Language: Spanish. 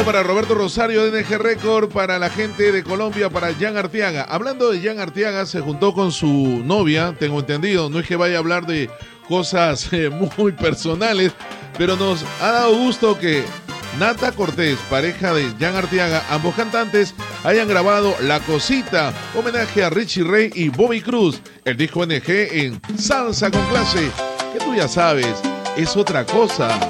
saludo para Roberto Rosario de NG Record, para la gente de Colombia, para Jan Arteaga. Hablando de Jan Arteaga, se juntó con su novia, tengo entendido, no es que vaya a hablar de cosas muy personales, pero nos ha dado gusto que Nata Cortés, pareja de Jan Arteaga, ambos cantantes, hayan grabado La Cosita, homenaje a Richie Ray y Bobby Cruz, el disco NG en Salsa con Clase, que tú ya sabes, es otra cosa.